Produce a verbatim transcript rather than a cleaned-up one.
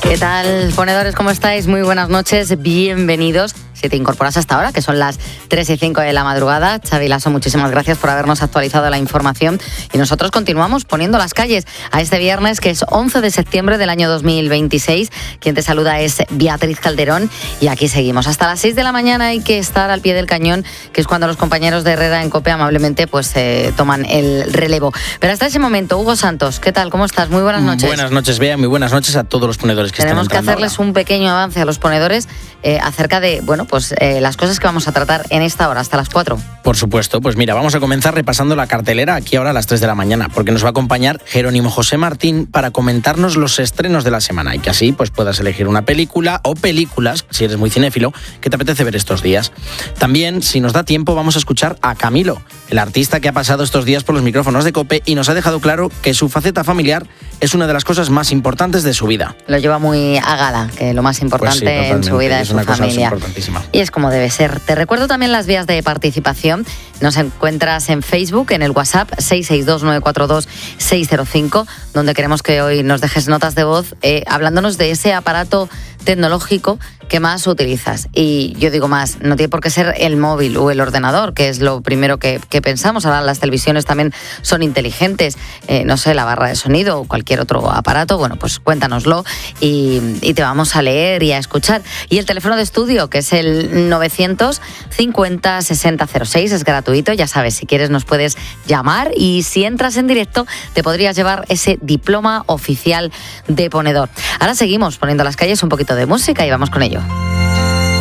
¿Qué tal, ponedores? ¿Cómo estáis? Muy buenas noches, bienvenidos. Si te incorporas hasta ahora, que son las tres y cinco de la madrugada, Xavi Lasso, muchísimas gracias por habernos actualizado la información. Y nosotros continuamos poniendo las calles a este viernes, que es once de septiembre del año dos mil veintiséis. Quien te saluda es Beatriz Calderón y aquí seguimos. Hasta las seis de la mañana hay que estar al pie del cañón, que es cuando los compañeros de Herrera en COPE amablemente pues eh, toman el relevo. Pero hasta ese momento, Hugo Santos, ¿qué tal? ¿Cómo estás? Muy buenas noches. Buenas noches, Bea. Muy buenas noches a todos los ponedores que Tenemos están que hacerles ahora. un pequeño avance a los ponedores eh, acerca de, bueno, pues eh, las cosas que vamos a tratar en esta hora, hasta las cuatro. Por supuesto, pues mira, vamos a comenzar repasando la cartelera aquí ahora a las tres de la mañana, porque nos va a acompañar Jerónimo José Martín para comentarnos los estrenos de la semana y que así pues puedas elegir una película o películas, si eres muy cinéfilo, que te apetece ver estos días. También, si nos da tiempo, vamos a escuchar a Camilo, el artista que ha pasado estos días por los micrófonos de COPE y nos ha dejado claro que su faceta familiar es una de las cosas más importantes de su vida. Lo lleva muy a gala, que lo más importante Pues sí, en su vida es, es una su cosa familia. importantísima. Y es como debe ser. Te recuerdo también las vías de participación. Nos encuentras en Facebook, en el WhatsApp seis seis dos nueve cuatro dos seis cero cinco, donde queremos que hoy nos dejes notas de voz eh, hablándonos de ese aparato tecnológico que más utilizas. Y yo digo más, no tiene por qué ser el móvil o el ordenador, que es lo primero que, que pensamos. Ahora las televisiones también son inteligentes, eh, no sé, la barra de sonido o cualquier otro aparato. Bueno, pues cuéntanoslo y, y te vamos a leer y a escuchar. Y el teléfono de estudio, que es el novecientos cincuenta sesenta cero seis, es gratuito, ya sabes, si quieres nos puedes llamar y si entras en directo te podrías llevar ese diploma oficial de ponedor. Ahora seguimos poniendo las calles, un poquito de música y vamos con ello.